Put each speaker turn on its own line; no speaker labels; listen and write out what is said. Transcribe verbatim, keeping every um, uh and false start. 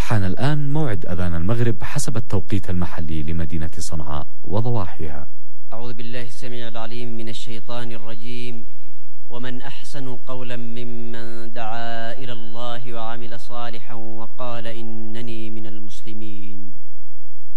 حان الآن موعد أذان المغرب حسب التوقيت المحلي لمدينة صنعاء وضواحيها.
أعوذ بالله السميع العليم من الشيطان الرجيم. ومن أحسن قولا ممن دعا إلى الله